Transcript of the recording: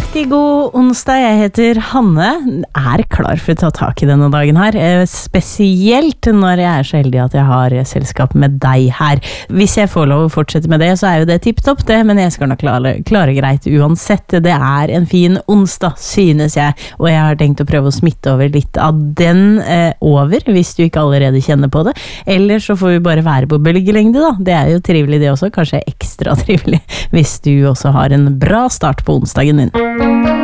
Riktig god onsdag, jeg heter Hanne, er klar for å ta tak i denne dagen her, spesielt når jeg så heldig at jeg har selskap med deg her. Hvis jeg får lov å fortsette med det, så jo det tipptopp det, men jeg skal nok klare greit uansett. Det en fin onsdag, synes jeg, og jeg har tenkt å prøve å smitte over litt av den over, hvis du ikke allerede kjenner på det, eller så får vi bare være på bølgelengde da, det jo trivelig det også, kanskje ekstra trivelig hvis du også har en bra start på onsdagen din.